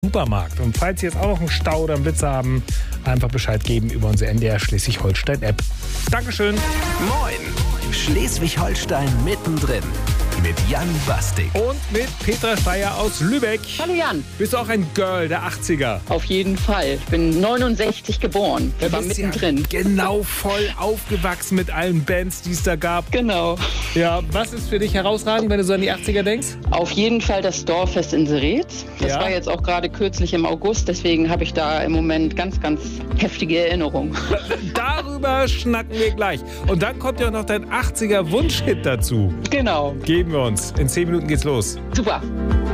Supermarkt. Und falls Sie jetzt auch noch einen Stau oder einen Blitzer haben, einfach Bescheid geben über unsere NDR Schleswig-Holstein-App. Dankeschön. Moin! Schleswig-Holstein mittendrin. Mit Jan Bastik. Und mit Petra Steyer aus Lübeck. Hallo Jan. Bist du auch ein Girl der 80er? Auf jeden Fall. Ich bin 69 geboren. Ich war mittendrin. Ja genau, voll aufgewachsen mit allen Bands, die es da gab. Genau. Ja, was ist für dich herausragend, wenn du so an die 80er denkst? Auf jeden Fall das Dorffest in Seretz. Das war jetzt auch gerade kürzlich im August. Deswegen habe ich da im Moment ganz, ganz heftige Erinnerungen. Darüber schnacken wir gleich. Und dann kommt ja noch dein 80er Wunschhit dazu. Genau. Geben wir uns. In 10 Minuten geht's los. Super.